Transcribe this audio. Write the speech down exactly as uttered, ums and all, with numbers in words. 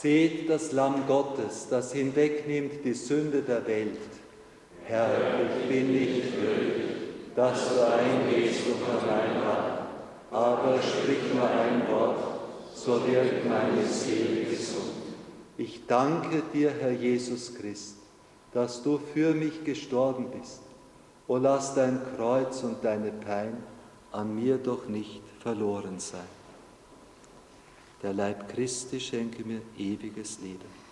Seht das Lamm Gottes, das hinwegnimmt die Sünde der Welt. Herr, ich bin nicht würdig, dass du eingehst unter mein Dach, aber sprich nur ein Wort, so wird meine Seele gesund. Ich danke dir, Herr Jesus Christ, dass du für mich gestorben bist. O lass dein Kreuz und deine Pein an mir doch nicht verloren sein. Der Leib Christi schenke mir ewiges Leben.